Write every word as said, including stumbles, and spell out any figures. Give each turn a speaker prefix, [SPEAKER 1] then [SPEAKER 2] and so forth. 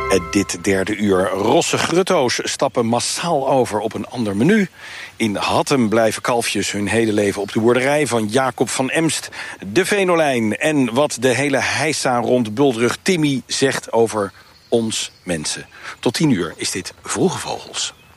[SPEAKER 1] Dit derde uur. Rosse grutto's stappen massaal over op een ander menu. In Hattem blijven kalfjes hun hele leven op de boerderij van Jacob van Emst. De Venolijn en wat de hele heisa rond Bultrug Timmy zegt over ons mensen. Tot tien uur is dit Vroege Vogels.